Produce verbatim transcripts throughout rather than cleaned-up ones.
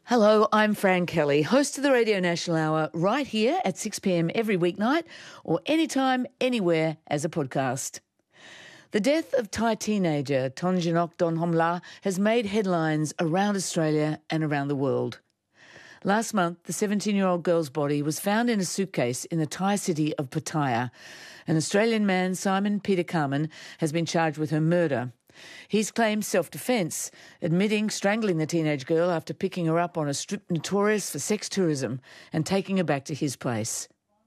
Hello, I'm Fran Kelly, host of the Radio National Hour, right here at six p.m. every weeknight or anytime, anywhere as a podcast. The death of Thai teenager Thonjanok Donhomla has made headlines around Australia and around the world. Last month, the seventeen-year-old girl's body was found in a suitcase in the Thai city of Pattaya. An Australian man, Simon Peter Carman, has been charged with her murder. He's claimed self-defence, admitting strangling the teenage girl after picking her up on a strip notorious for sex tourism and taking her back to his place.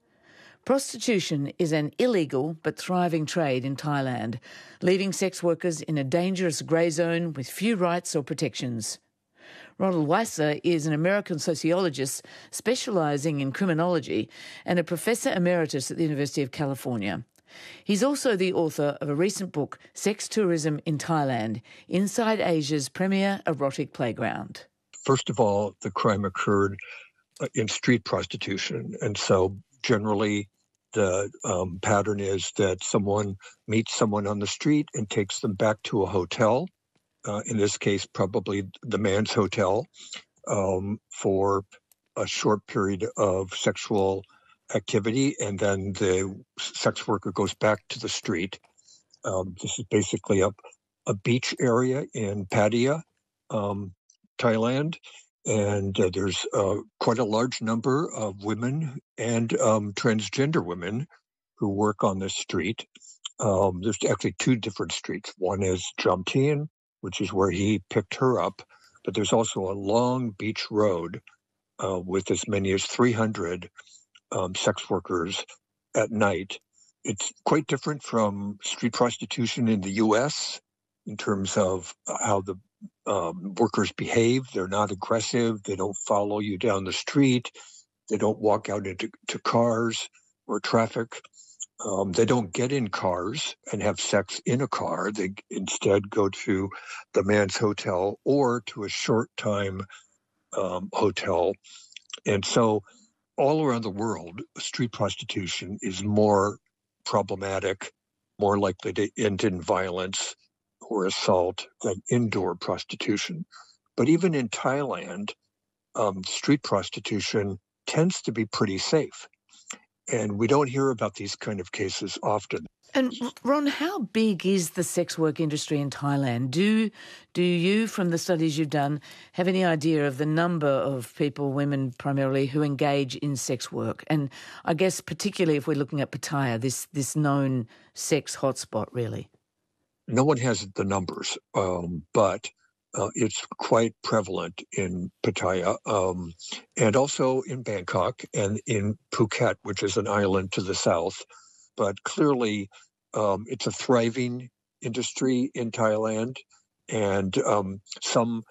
Prostitution is an illegal but thriving trade in Thailand, leaving sex workers in a dangerous grey zone with few rights or protections. Ronald Weiser is an American sociologist specialising in criminology and a professor emeritus at the University of California. He's also the author of a recent book, Sex Tourism in Thailand, Inside Asia's Premier Erotic Playground. First of all, the crime occurred in street prostitution. And so generally the um, pattern is that someone meets someone on the street and takes them back to a hotel, uh, in this case, probably the man's hotel, um, for a short period of sexual activity, and then the sex worker goes back to the street. Um, this is basically a, a beach area in Pattaya, um, Thailand, and uh, there's uh, quite a large number of women and um, transgender women who work on this street. Um, there's actually two different streets. One is Jomtien, which is where he picked her up, but there's also a long beach road uh, with as many as three hundred Um, sex workers at night. It's quite different from street prostitution in the U S in terms of how the um, workers behave. They're not aggressive. They don't follow you down the street. They don't walk out into to cars or traffic. Um, they don't get in cars and have sex in a car. They instead go to the man's hotel or to a short time um, hotel. And so all around the world, street prostitution is more problematic, more likely to end in violence or assault than indoor prostitution. But even in Thailand, um, street prostitution tends to be pretty safe. And we don't hear about these kind of cases often. And Ron, how big is the sex work industry in Thailand? Do do you, from the studies you've done, have any idea of the number of people, women primarily, who engage in sex work? And I guess particularly if we're looking at Pattaya, this this known sex hotspot, really. No one has the numbers, um, but uh, it's quite prevalent in Pattaya um, and also in Bangkok and in Phuket, which is an island to the south. But clearly, um, it's a thriving industry in Thailand, and um, some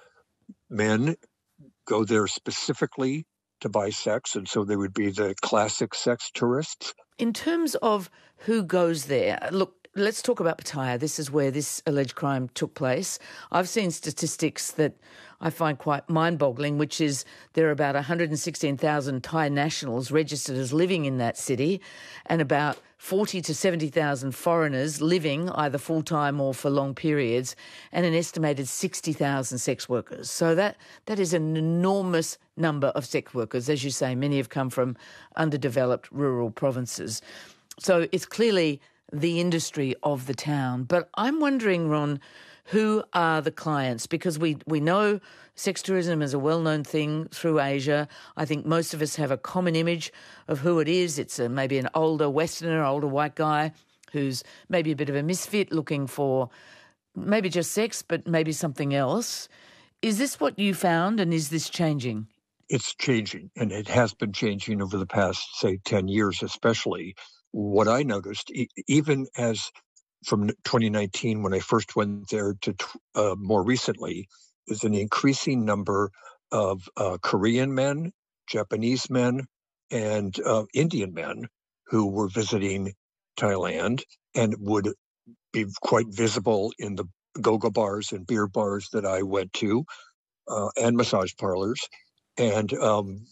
men go there specifically to buy sex, and so they would be the classic sex tourists. In terms of who goes there, look, let's talk about Pattaya. This is where this alleged crime took place. I've seen statistics that I find quite mind-boggling, which is there are about one hundred sixteen thousand Thai nationals registered as living in that city and about forty to seventy thousand foreigners living either full-time or for long periods, and an estimated sixty thousand sex workers. So that that is an enormous number of sex workers. As you say, many have come from underdeveloped rural provinces. So it's clearly the industry of the town. But I'm wondering, Ron, who are the clients? Because we, we know sex tourism is a well-known thing through Asia. I think most of us have a common image of who it is. It's a, maybe an older Westerner, older white guy who's maybe a bit of a misfit looking for maybe just sex, but maybe something else. Is this what you found, and is this changing? It's changing, and it has been changing over the past, say, ten years especially. What I noticed, e- even as from twenty nineteen, when I first went there, to uh, more recently, is an increasing number of uh, Korean men, Japanese men, and uh, Indian men who were visiting Thailand and would be quite visible in the go-go bars and beer bars that I went to, uh, and massage parlors. And um,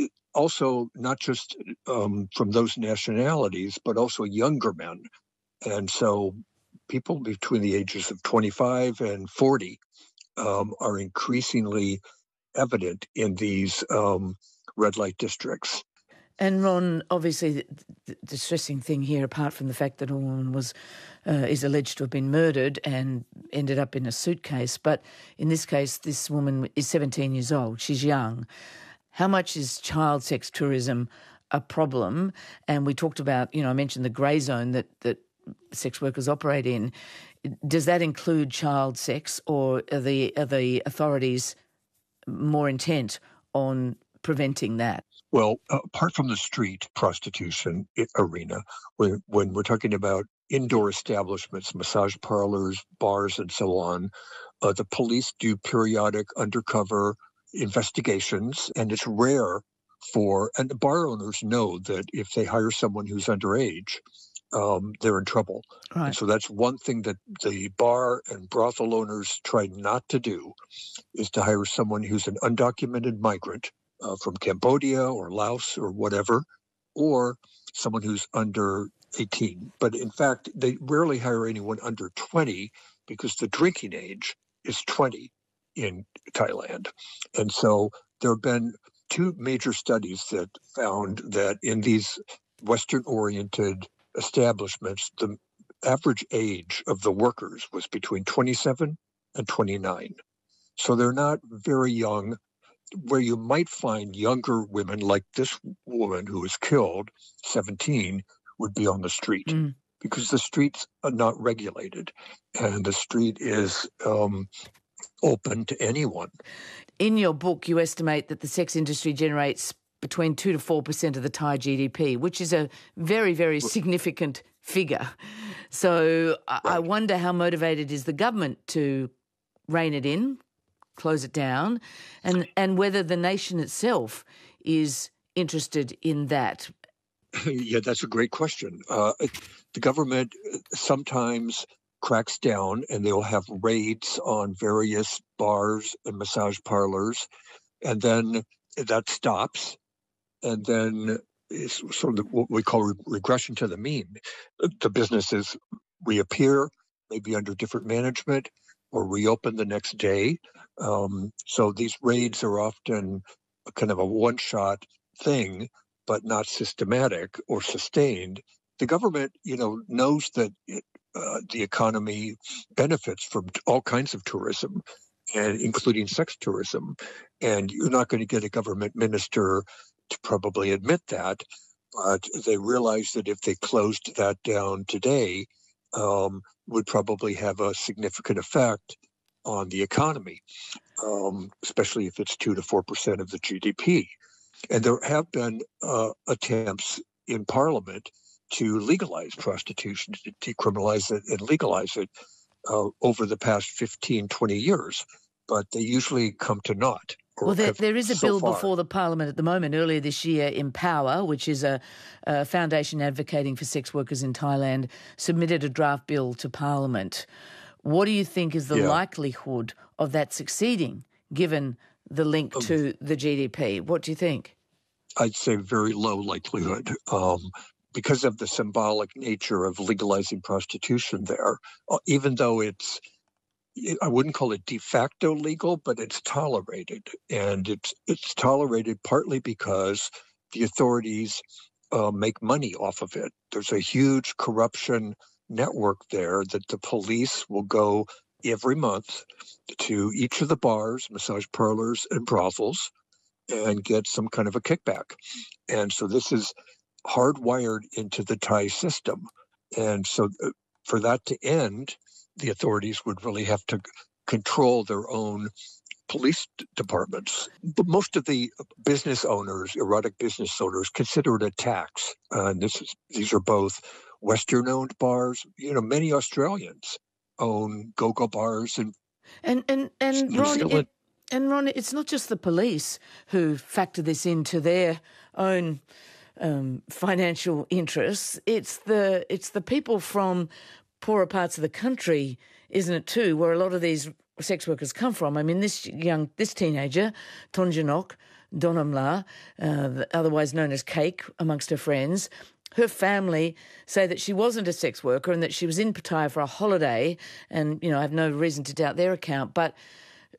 also not just um, from those nationalities, but also younger men. And so people between the ages of twenty-five and forty um, are increasingly evident in these um, red light districts. And Ron, obviously, the, the distressing thing here, apart from the fact that a woman was uh, is alleged to have been murdered and ended up in a suitcase, but in this case, this woman is seventeen years old. She's young. How much is child sex tourism a problem? And we talked about, you know, I mentioned the grey zone that that sex workers operate in. Does that include child sex, or are the are the authorities more intent on preventing that? Well, uh, apart from the street prostitution arena, when, when we're talking about indoor establishments, massage parlors, bars, and so on, uh, the police do periodic undercover investigations, and it's rare for, and the bar owners know that if they hire someone who's underage, um, they're in trouble. Right. And so that's one thing that the bar and brothel owners try not to do, is to hire someone who's an undocumented migrant uh, from Cambodia or Laos or whatever, or someone who's under eighteen. But in fact, they rarely hire anyone under twenty, because the drinking age is twenty in Thailand. And so there have been two major studies that found that in these Western-oriented establishments, the average age of the workers was between twenty-seven and twenty-nine. So they're not very young. Where you might find younger women, like this woman who was killed, seventeen, would be on the street, mm. because the streets are not regulated, and the street is um, open to anyone. In your book, you estimate that the sex industry generates between two to four percent of the Thai G D P, which is a very, very significant figure. So right. I wonder how motivated is the government to rein it in, close it down, and, and whether the nation itself is interested in that. Yeah, that's a great question. Uh, the government sometimes cracks down, and they'll have raids on various bars and massage parlors, and then that stops, and then it's sort of what we call re- regression to the mean. The businesses reappear, maybe under different management, or reopen the next day. Um, so these raids are often a kind of a one-shot thing, but not systematic or sustained. The government, you know, knows that it, uh, the economy benefits from all kinds of tourism, and including sex tourism. And you're not going to get a government minister to probably admit that, but they realize that if they closed that down today, um, would probably have a significant effect on the economy, um, especially if it's two to four percent of the G D P. And there have been uh, attempts in Parliament to legalize prostitution, to decriminalize it and legalize it uh, over the past fifteen, twenty years, but they usually come to naught. Well, there, there is a so bill far. before the Parliament at the moment, earlier this year, Empower, which is a, a foundation advocating for sex workers in Thailand, submitted a draft bill to Parliament. What do you think is the yeah. likelihood of that succeeding, given the link um, to the G D P? What do you think? I'd say very low likelihood. Um, because of the symbolic nature of legalizing prostitution there, even though it's, I wouldn't call it de facto legal, but it's tolerated. And it's it's tolerated partly because the authorities uh, make money off of it. There's a huge corruption network there that the police will go every month to each of the bars, massage parlors, and brothels and get some kind of a kickback. And so this is hardwired into the Thai system. And so for that to end, the authorities would really have to control their own police departments. But most of the business owners, erotic business owners, consider it a tax. Uh, and this is, these are both Western-owned bars. You know, many Australians own go-go bars and and and and New Ron, Zealand. it, and Ron, it's not just the police who factor this into their own um, financial interests. It's the it's the people from poorer parts of the country, isn't it too, where a lot of these sex workers come from. I mean, this young, this teenager, Tonjanok Donamla, uh, otherwise known as Cake amongst her friends, her family say that she wasn't a sex worker and that she was in Pattaya for a holiday, and, you know, I have no reason to doubt their account, but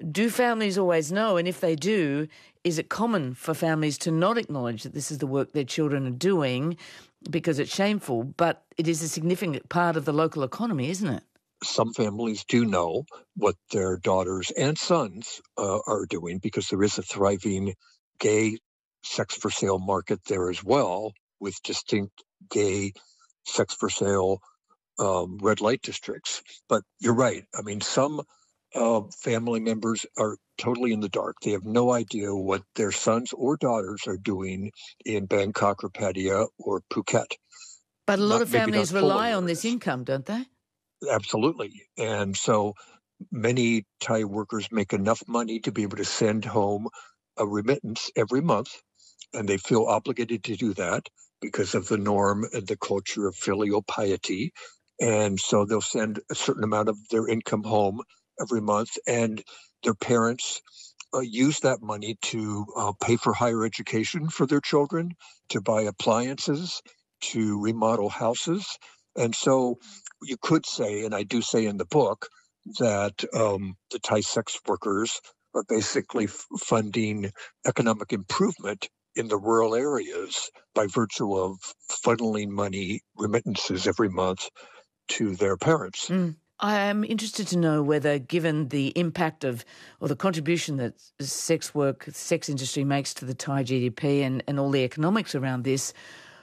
do families always know? And if they do, is it common for families to not acknowledge that this is the work their children are doing because it's shameful, but it is a significant part of the local economy, isn't it? Some families do know what their daughters and sons uh, are doing because there is a thriving gay sex for sale market there as well, with distinct gay sex for sale um, red light districts. But you're right. I mean, some uh, family members are totally in the dark. They have no idea what their sons or daughters are doing in Bangkok or Pattaya or Phuket. But a lot Not, of families rely on this awareness. income, don't they? Absolutely. And so many Thai workers make enough money to be able to send home a remittance every month, and they feel obligated to do that because of the norm and the culture of filial piety. And so they'll send a certain amount of their income home every month, and their parents uh, use that money to uh, pay for higher education for their children, to buy appliances, to remodel houses. And so you could say, and I do say in the book, that um, the Thai sex workers are basically f- funding economic improvement in the rural areas by virtue of funneling money, remittances every month to their parents. Mm. I am interested to know whether, given the impact of or the contribution that sex work, sex industry makes to the Thai G D P and, and all the economics around this,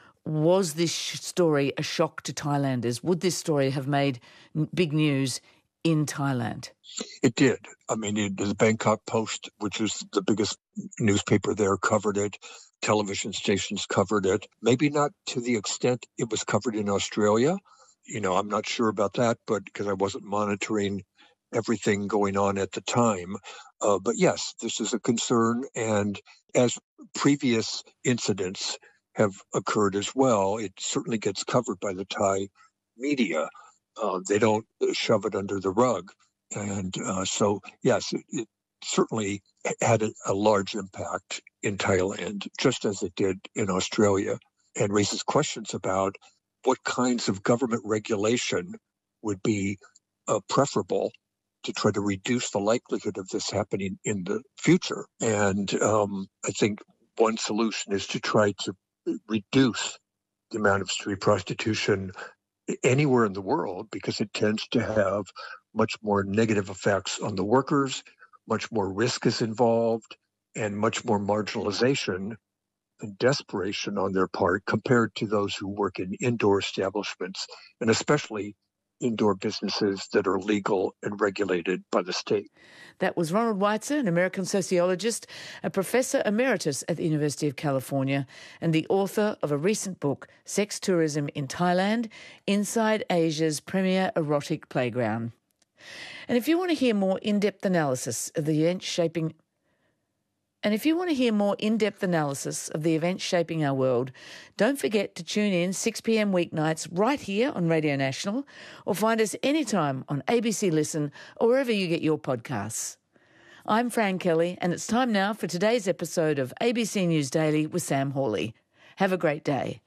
was this story a shock to Thailanders? Would this story have made big news in Thailand? It did. I mean, it, the Bangkok Post, which is the biggest newspaper there, covered it. Television stations covered it. Maybe not to the extent it was covered in Australia. You know, I'm not sure about that, but because I wasn't monitoring everything going on at the time. Uh, but yes, this is a concern. And as previous incidents have occurred as well, it certainly gets covered by the Thai media. Uh, they don't shove it under the rug. And uh, so, yes, it, it certainly had a, a large impact in Thailand, just as it did in Australia, and raises questions about what kinds of government regulation would be uh, preferable to try to reduce the likelihood of this happening in the future. And um, I think one solution is to try to reduce the amount of street prostitution anywhere in the world, because it tends to have much more negative effects on the workers, much more risk is involved, and much more marginalization and desperation on their part compared to those who work in indoor establishments, and especially indoor businesses that are legal and regulated by the state. That was Ronald Weitzer, an American sociologist, a professor emeritus at the University of California, and the author of a recent book, Sex Tourism in Thailand, Inside Asia's Premier Erotic Playground. And if you want to hear more in-depth analysis of the events shaping And if you want to hear more in-depth analysis of the events shaping our world, don't forget to tune in six p.m. weeknights right here on Radio National, or find us anytime on A B C Listen or wherever you get your podcasts. I'm Fran Kelly, and it's time now for today's episode of A B C News Daily with Sam Hawley. Have a great day.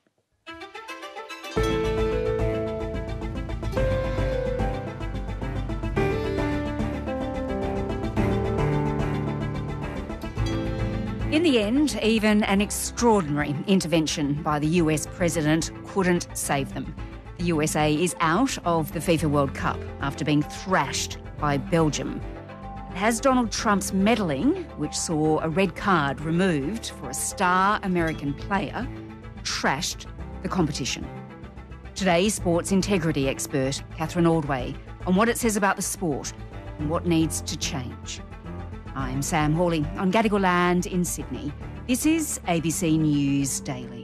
In the end, even an extraordinary intervention by the U S president couldn't save them. The U S A is out of the FIFA World Cup after being thrashed by Belgium. Has Donald Trump's meddling, which saw a red card removed for a star American player, trashed the competition? Today's sports integrity expert, Catherine Ordway, on what it says about the sport and what needs to change. I'm Sam Hawley on Gadigal land in Sydney. This is A B C News Daily.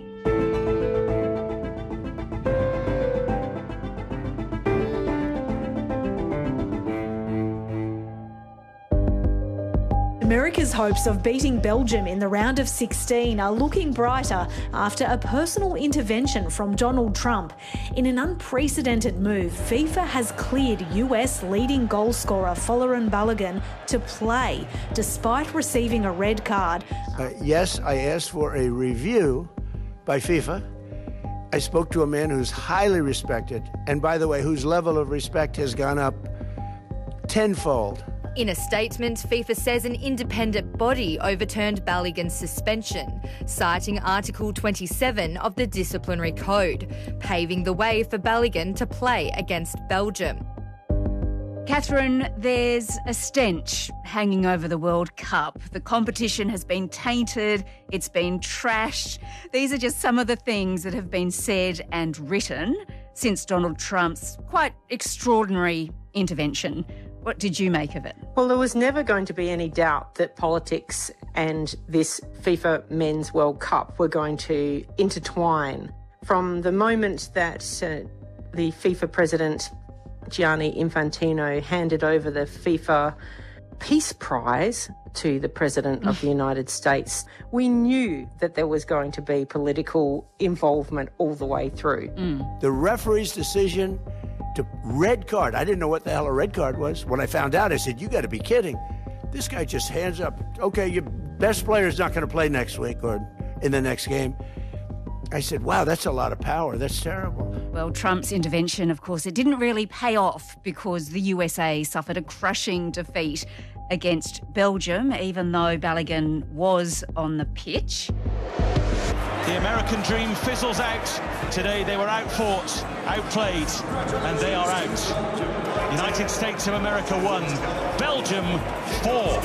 America's hopes of beating Belgium in the round of sixteen are looking brighter after a personal intervention from Donald Trump. In an unprecedented move, FIFA has cleared U S leading goalscorer Folarin Balogun to play, despite receiving a red card. Uh, yes, I asked for a review by FIFA. I spoke to a man who's highly respected, and by the way, whose level of respect has gone up tenfold In a statement, FIFA says an independent body overturned Balogun's suspension, citing Article twenty-seven of the Disciplinary Code, paving the way for Balogun to play against Belgium. Catherine, there's a stench hanging over the World Cup. The competition has been tainted, it's been trashed. These are just some of the things that have been said and written since Donald Trump's quite extraordinary intervention. What did you make of it? Well, there was never going to be any doubt that politics and this FIFA Men's World Cup were going to intertwine. From the moment that uh, the FIFA president, Gianni Infantino, handed over the FIFA Peace Prize to the President of the United States, we knew that there was going to be political involvement all the way through. Mm. The referee's decision to red card. I didn't know what the hell a red card was. When I found out, I said, you got to be kidding. This guy just hands up, okay, your best player is not going to play next week or in the next game. I said, wow, that's a lot of power. That's terrible. Well, Trump's intervention, of course, it didn't really pay off because the U S A suffered a crushing defeat against Belgium, even though Balogun was on the pitch. The American dream fizzles out. Today they were outfought, outplayed, and they are out. United States of America won, Belgium four.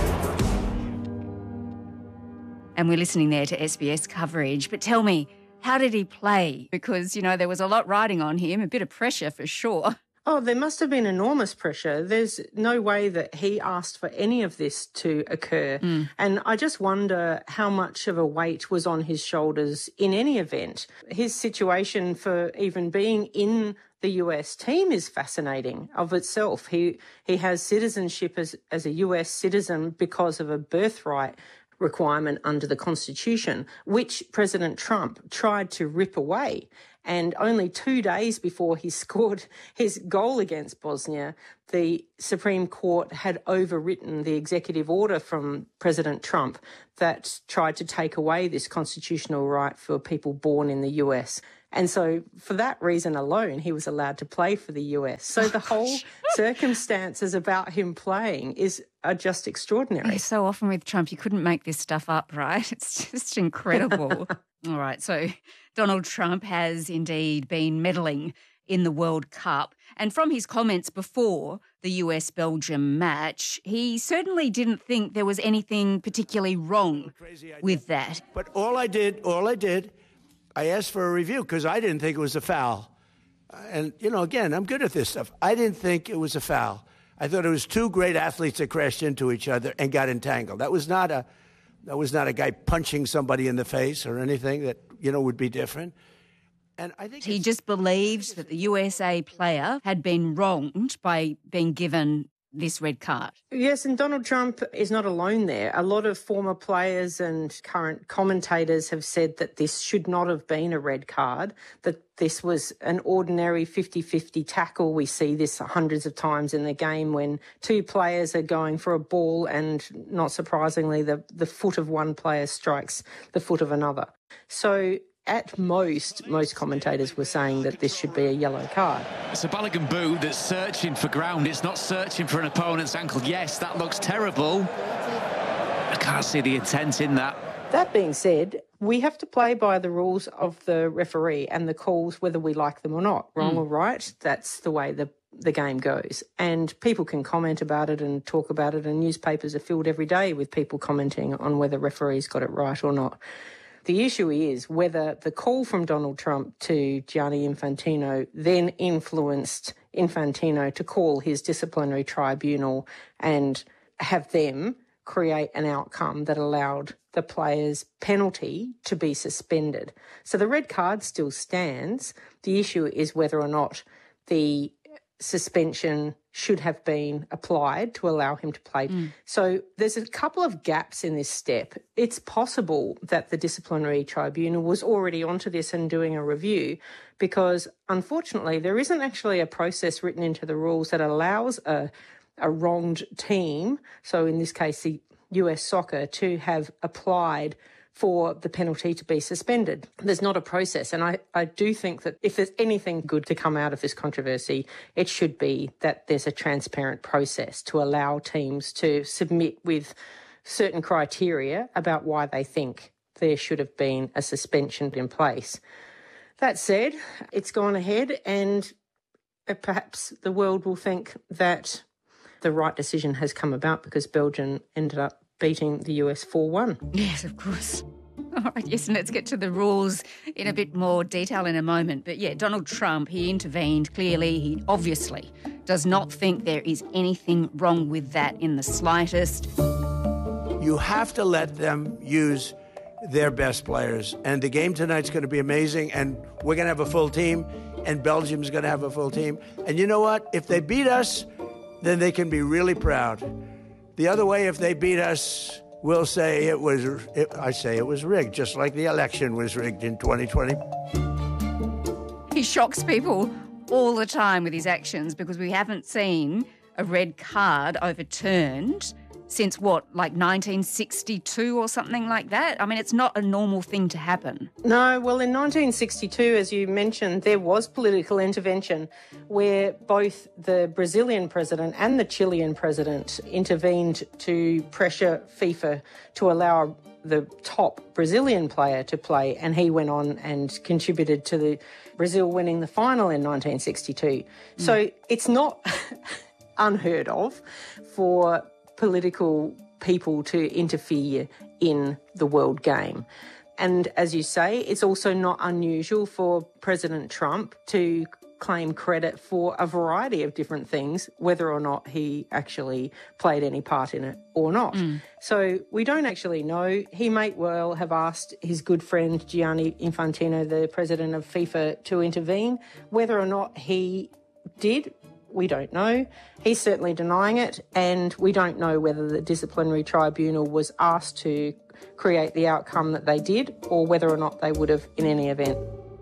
And we're listening there to S B S coverage. But tell me, how did he play? Because, you know, there was a lot riding on him, a bit of pressure for sure. Oh, there must have been enormous pressure. There's no way that he asked for any of this to occur. Mm. And I just wonder how much of a weight was on his shoulders in any event. His situation for even being in the U S team is fascinating of itself. He he has citizenship as, as a U S citizen because of a birthright requirement under the Constitution, which President Trump tried to rip away. And only two days before he scored his goal against Bosnia, the Supreme Court had overwritten the executive order from President Trump that tried to take away this constitutional right for people born in the U S. And so for that reason alone, he was allowed to play for the U S. So the whole circumstances about him playing is are just extraordinary. Yeah, so often with Trump, you couldn't make this stuff up, right? It's just incredible. All right, so Donald Trump has indeed been meddling in the World Cup. And from his comments before the U S-Belgium match, he certainly didn't think there was anything particularly wrong with that. But all I did, all I did, I asked for a review because I didn't think it was a foul. And, you know, again, I'm good at this stuff. I didn't think it was a foul. I thought it was two great athletes that crashed into each other and got entangled. That was not a that was not a guy punching somebody in the face or anything that, you know, would be different. And I think he just believed that the U S A player had been wronged by being given this red card. Yes, and Donald Trump is not alone there. A lot of former players and current commentators have said that this should not have been a red card, that this was an ordinary fifty-fifty tackle. We see this hundreds of times in the game when two players are going for a ball and, not surprisingly, the, the foot of one player strikes the foot of another. So at most, most commentators were saying that this should be a yellow card. It's a Balogun boot that's searching for ground. It's not searching for an opponent's ankle. Yes, that looks terrible. I can't see the intent in that. That being said, we have to play by the rules of the referee and the calls, whether we like them or not. Wrong mm. or right, that's the way the, the game goes. And people can comment about it and talk about it, and newspapers are filled every day with people commenting on whether referees got it right or not. The issue is whether the call from Donald Trump to Gianni Infantino then influenced Infantino to call his disciplinary tribunal and have them create an outcome that allowed the player's penalty to be suspended. So the red card still stands. The issue is whether or not the suspension should have been applied to allow him to play. Mm. So there's a couple of gaps in this step. It's possible that the disciplinary tribunal was already onto this and doing a review because, unfortunately, there isn't actually a process written into the rules that allows a, a wronged team, so in this case the U S Soccer, to have applied for the penalty to be suspended. There's not a process. And I, I do think that if there's anything good to come out of this controversy, it should be that there's a transparent process to allow teams to submit with certain criteria about why they think there should have been a suspension in place. That said, it's gone ahead, and perhaps the world will think that the right decision has come about because Belgium ended up beating the U S four one. Yes, of course. All right, yes, and let's get to the rules in a bit more detail in a moment. But yeah, Donald Trump, he intervened clearly. He obviously does not think there is anything wrong with that in the slightest. You have to let them use their best players. And the game tonight's going to be amazing, and we're going to have a full team, and Belgium's going to have a full team. And you know what? If they beat us, then they can be really proud. The other way, if they beat us, we'll say it was, it, I say it was rigged, just like the election was rigged in twenty twenty. He shocks people all the time with his actions because we haven't seen a red card overturned since, what, like nineteen sixty-two or something like that? I mean, it's not a normal thing to happen. No, well, in nineteen sixty-two, as you mentioned, there was political intervention where both the Brazilian president and the Chilean president intervened to pressure FIFA to allow the top Brazilian player to play, and he went on and contributed to the Brazil winning the final in nineteen sixty-two. Mm. So it's not unheard of for political people to interfere in the world game. And as you say, it's also not unusual for President Trump to claim credit for a variety of different things, whether or not he actually played any part in it or not. Mm. So we don't actually know. He may well have asked his good friend Gianni Infantino, the president of FIFA, to intervene. Whether or not he did, we don't know. He's certainly denying it, and we don't know whether the disciplinary tribunal was asked to create the outcome that they did or whether or not they would have in any event.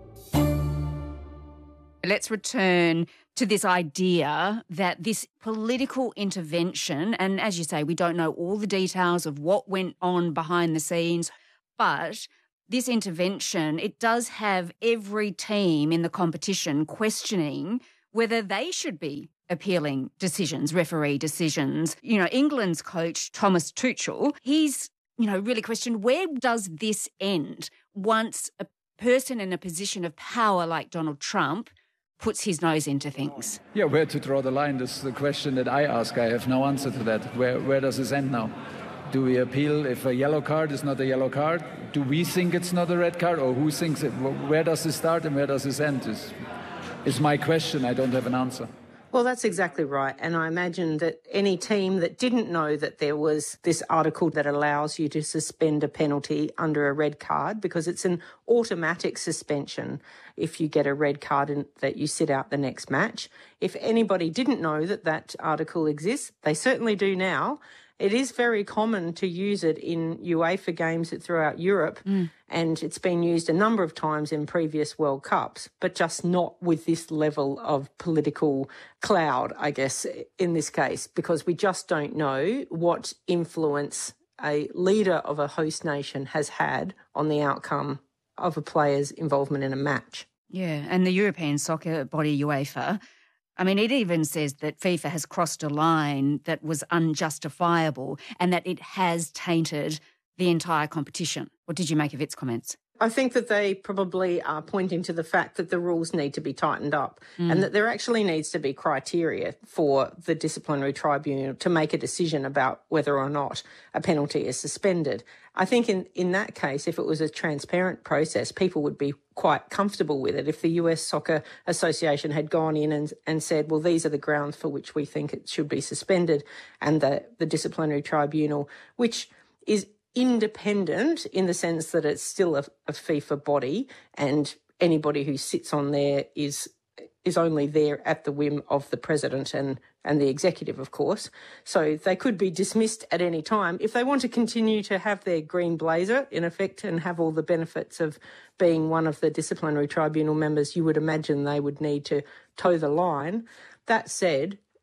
Let's return to this idea that this political intervention, and as you say, we don't know all the details of what went on behind the scenes, but this intervention, it does have every team in the competition questioning whether they should be appealing decisions, referee decisions. You know, England's coach, Thomas Tuchel, he's, you know, really questioned, where does this end once a person in a position of power like Donald Trump puts his nose into things? Yeah, where to draw the line? This is the question that I ask. I have no answer to that. Where, where does this end now? Do we appeal if a yellow card is not a yellow card? Do we think it's not a red card, or who thinks it? Where does this start and where does this end? Is is my question. I don't have an answer. Well, that's exactly right. And I imagine that any team that didn't know that there was this article that allows you to suspend a penalty under a red card, because it's an automatic suspension if you get a red card and that you sit out the next match. If anybody didn't know that that article exists, they certainly do now. It is very common to use it in UEFA games throughout Europe, mm. and it's been used a number of times in previous World Cups, but just not with this level of political cloud, I guess, in this case, because we just don't know what influence a leader of a host nation has had on the outcome of a player's involvement in a match. Yeah, and the European soccer body UEFA, I mean, it even says that FIFA has crossed a line that was unjustifiable and that it has tainted the entire competition. What did you make of its comments? I think that they probably are pointing to the fact that the rules need to be tightened up mm. and that there actually needs to be criteria for the disciplinary tribunal to make a decision about whether or not a penalty is suspended. I think in, in that case, if it was a transparent process, people would be quite comfortable with it. If the U S Soccer Association had gone in and, and said, well, these are the grounds for which we think it should be suspended, and the, the disciplinary tribunal, which is independent in the sense that it's still a, a FIFA body, and anybody who sits on there is is only there at the whim of the president and, and the executive, of course. So they could be dismissed at any time. If they want to continue to have their green blazer, in effect, and have all the benefits of being one of the disciplinary tribunal members, you would imagine they would need to toe the line. That said,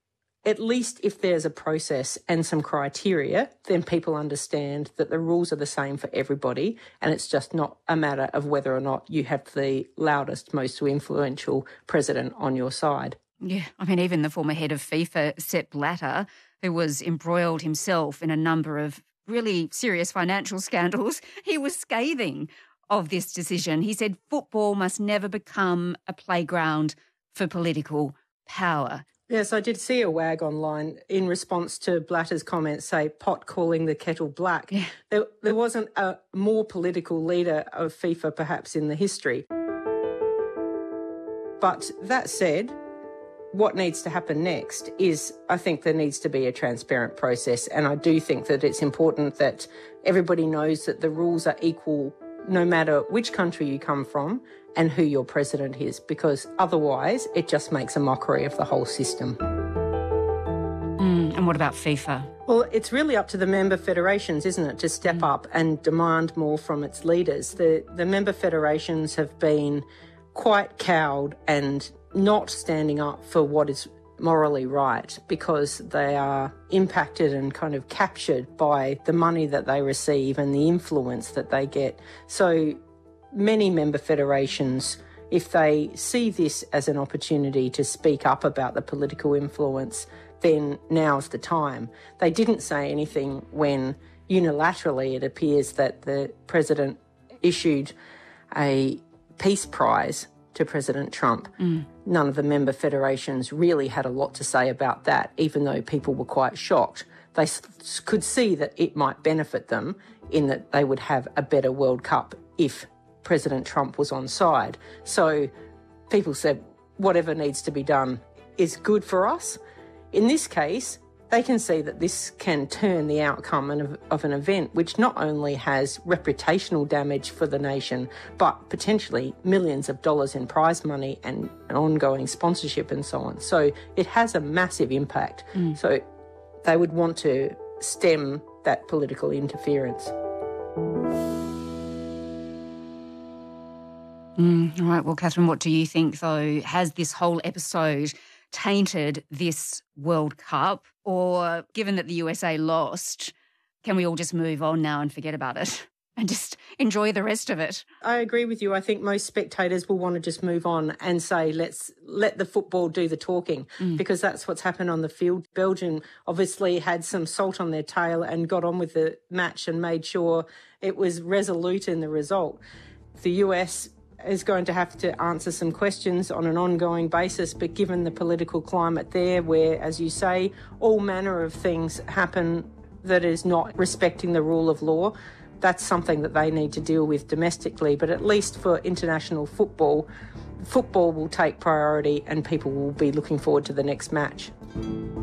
at least if there's a process and some criteria, then people understand that the rules are the same for everybody, and it's just not a matter of whether or not you have the loudest, most influential president on your side. Yeah, I mean, even the former head of FIFA, Sepp Blatter, who was embroiled himself in a number of really serious financial scandals, he was scathing of this decision. He said football must never become a playground for political power. Yes, I did see a wag online in response to Blatter's comments, say, pot calling the kettle black. Yeah. There, there wasn't a more political leader of FIFA perhaps in the history. But that said, what needs to happen next is, I think there needs to be a transparent process, and I do think that it's important that everybody knows that the rules are equal no matter which country you come from and who your president is, because otherwise it just makes a mockery of the whole system. Mm, and what about FIFA? Well, it's really up to the member federations, isn't it, to step mm. up and demand more from its leaders. The, the member federations have been quite cowed and not standing up for what is morally right, because they are impacted and kind of captured by the money that they receive and the influence that they get. So many member federations, if they see this as an opportunity to speak up about the political influence, then now's the time. They didn't say anything when unilaterally it appears that the president issued a peace prize to President Trump. Mm. None of the member federations really had a lot to say about that, even though people were quite shocked. They s- could see that it might benefit them in that they would have a better World Cup if President Trump was on side. So people said, whatever needs to be done is good for us. In this case, they can see that this can turn the outcome of, of an event which not only has reputational damage for the nation, but potentially millions of dollars in prize money and ongoing sponsorship and so on. So it has a massive impact. Mm. So they would want to stem that political interference. Mm, all right. Well, Catherine, what do you think, though? Has this whole episode tainted this World Cup? Or given that the U S A lost, can we all just move on now and forget about it and just enjoy the rest of it? I agree with you. I think most spectators will want to just move on and say, let's let the football do the talking, mm. because that's what's happened on the field. Belgium obviously had some salt on their tail and got on with the match and made sure it was resolute in the result. The U S is going to have to answer some questions on an ongoing basis, but given the political climate there, where, as you say, all manner of things happen that is not respecting the rule of law, that's something that they need to deal with domestically. But at least for international football, football will take priority and people will be looking forward to the next match.